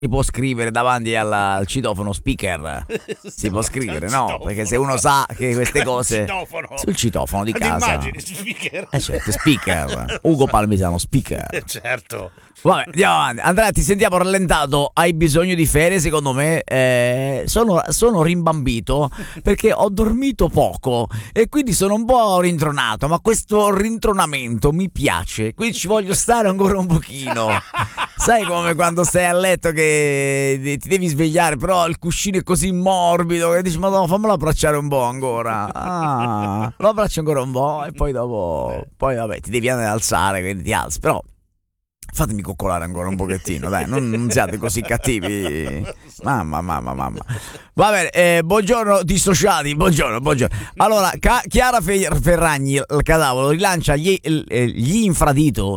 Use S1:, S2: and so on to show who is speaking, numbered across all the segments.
S1: si può scrivere davanti al citofono speaker. Si può scrivere, no? Perché se uno sa che queste cose sul citofono di casa.
S2: Immagini, speaker.
S1: Certo, speaker. Ugo Palmisano, speaker.
S2: Certo.
S1: Vabbè, andiamo avanti. Andrea, ti sentiamo rallentato. Hai bisogno di ferie, secondo me. Sono rimbambito perché ho dormito poco e quindi sono un po' rintronato. Ma questo rintronamento mi piace, quindi ci voglio stare ancora un pochino. Sai come quando stai a letto che ti devi svegliare, però il cuscino è così morbido che dici: Madonna, fammelo abbracciare un po' ancora. Lo abbraccio ancora un po' e poi dopo, poi vabbè, ti devi andare ad alzare, quindi ti alzi. Però fatemi coccolare ancora un pochettino, dai, non siate così cattivi. Mamma. Va bene, buongiorno dissociati, buongiorno. Allora, Chiara Ferragni, il cadavolo, rilancia gli infradito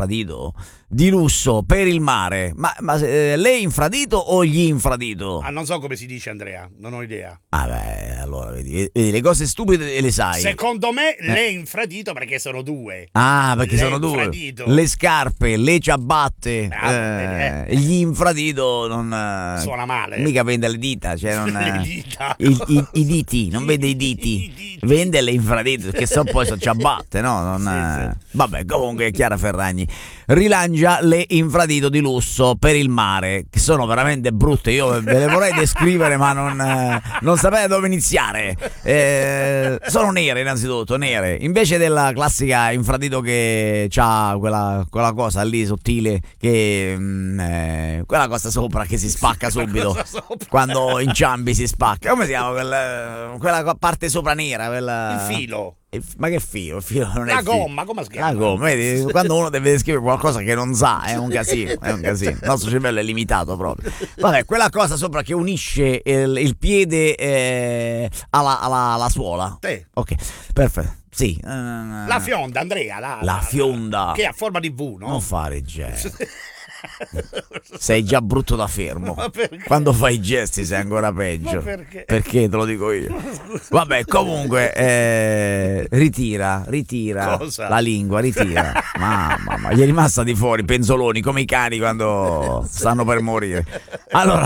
S1: di lusso per il mare. Ma lei infradito o gli infradito?
S2: Non so come si dice, Andrea, non ho idea.
S1: Beh, allora vedi, le cose stupide le sai.
S2: Secondo me le infradito perché sono due.
S1: Perché
S2: le
S1: sono due.
S2: Infradito.
S1: Le scarpe, le ciabatte, gli infradito non
S2: suona male.
S1: Mica vende le dita, cioè non
S2: le dita.
S1: I diti, non vende i diti. Vende le infradito, che poi sono ciabatte, no? Sì. Vabbè, comunque Chiara Ferragni rilancia le infradito di lusso per il mare, che sono veramente brutte. Io ve le vorrei descrivere, ma non sapete dove iniziare. Sono nere, innanzitutto, nere. Invece della classica infradito che c'ha quella cosa lì sottile, che quella cosa sopra che si spacca subito quando inciampi, si spacca. Come si chiama quella parte sopra nera?
S2: Il filo.
S1: Ma che filo? Il filo non è
S2: la gomma, come si chiama?
S1: La gomma, vedi? Quando uno deve descrivere qualcosa che non sa, è un casino. Il nostro cervello è limitato proprio. Vabbè, quella cosa sopra che unisce il piede alla suola.
S2: Sì.
S1: Ok, perfetto. Sì.
S2: La fionda, Andrea.
S1: La fionda.
S2: Che è a forma di V, no?
S1: Non fare gesti. Sei già brutto da fermo.
S2: Ma perché?
S1: Quando fai i gesti sei ancora peggio.
S2: Ma perché?
S1: Perché te lo dico io. Vabbè, comunque ritira
S2: cosa?
S1: La lingua, ritira. Mamma, gli è rimasta di fuori penzoloni come i cani quando stanno per morire. Allora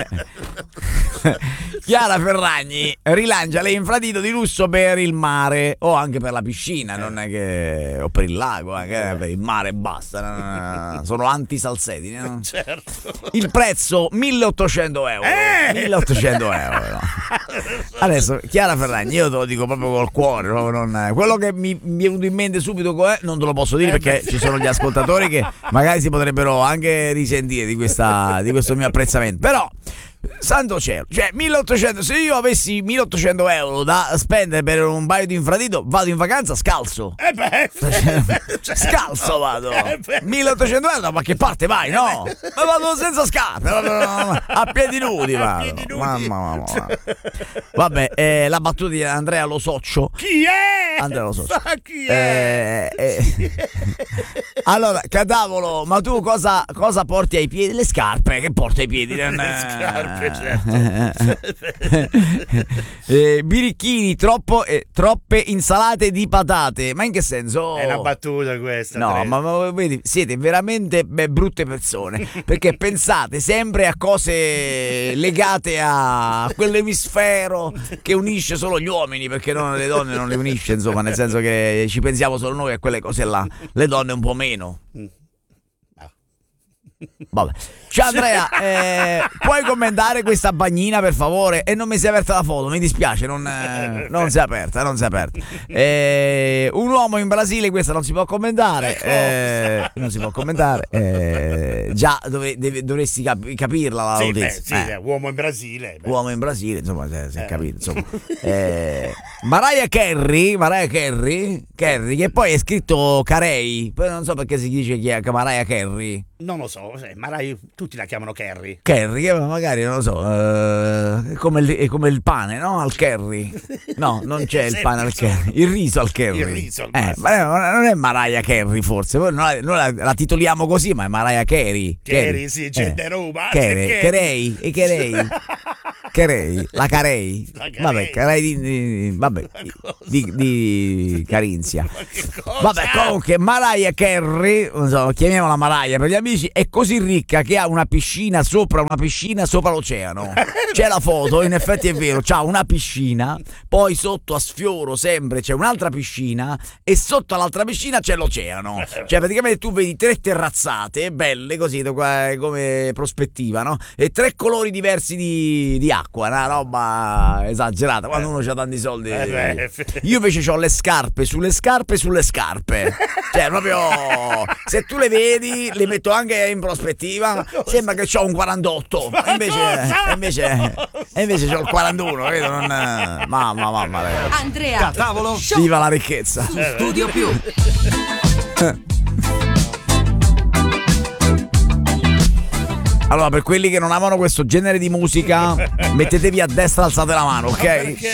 S1: Chiara Ferragni rilancia le infradito di lusso per il mare o anche per la piscina, non è che o per il lago, anche per il mare basta. Sono antisalsedini, no?
S2: Certo.
S1: Il prezzo 1.800 euro. 1.800 euro. Adesso Chiara Ferragni, io te lo dico proprio col cuore, proprio quello che mi è venuto in mente subito non te lo posso dire perché ci sono gli ascoltatori che magari si potrebbero anche risentire di questo mio apprezzamento. Però santo cielo, cioè 1.800, se io avessi 1.800 euro da spendere per un paio di infradito, vado in vacanza scalzo. Scalzo vado. 1.800 euro, ma che parte vai, no? Ma vado senza scarpe, a piedi nudi vado. Mamma. Vabbè, la battuta di Andrea Lo Soccio.
S2: Chi è?
S1: Andrea Lo Soccio.
S2: Chi è?
S1: Allora, cadavolo, ma tu cosa porti ai piedi? Le scarpe che porti ai piedi?
S2: Le scarpe, certo.
S1: Birichini, troppe insalate di patate. Ma in che senso?
S2: È una battuta questa.
S1: No, ma vedi, siete veramente brutte persone, perché pensate sempre a cose legate a quell'emisfero che unisce solo gli uomini, perché le donne non le unisce, insomma, nel senso che ci pensiamo solo noi a quelle cose là, le donne un po' meno. Vabbè. Ciao Andrea, puoi commentare questa bagnina per favore? E non mi si è aperta la foto, mi dispiace, non si è aperta. Un uomo in Brasile, questa non si può commentare. Non si può commentare. Già dovresti capirla la notizia.
S2: Sì, uomo in Brasile.
S1: Uomo in Brasile, insomma, si è capito. Insomma. Mariah Carey, che poi è scritto Carey, poi non so perché si dice chi è Mariah Carey.
S2: Non lo so, Mariah, tutti la chiamano Carey.
S1: Carey, magari non lo so, è come il pane, no? Al curry. No, non c'è il pane al curry. Il riso al curry. Ma non è Mariah Carey forse. Noi la titoliamo così, ma è Mariah Carey.
S2: Carey, sì, c'è Roma.
S1: Carey. Carei, la Carei.
S2: La Carei.
S1: Vabbè, Carei di Carinzia.
S2: Ma che cosa?
S1: Vabbè, comunque Mariah Carey, non so, chiamiamola Mariah per gli amici, è così ricca che ha una piscina sopra l'oceano. C'è la foto, in effetti è vero, c'ha una piscina, poi sotto a sfioro sempre c'è un'altra piscina e sotto all'altra piscina c'è l'oceano. Cioè praticamente tu vedi 3 terrazzate belle così come prospettiva, no? E 3 colori diversi di acqua, una roba esagerata quando uno ha tanti soldi. Io invece ho le scarpe sulle scarpe sulle scarpe. Cioè proprio se tu le vedi le metto anche in prospettiva, sembra che c'ho un 48 e invece c'ho il 41, vedo? Mamma ragazzi.
S3: Andrea,
S4: Da tavolo,
S1: Viva la ricchezza.
S4: su Studio Più.
S1: Allora, per quelli che non amano questo genere di musica, mettetevi a destra, alzate la mano, ok?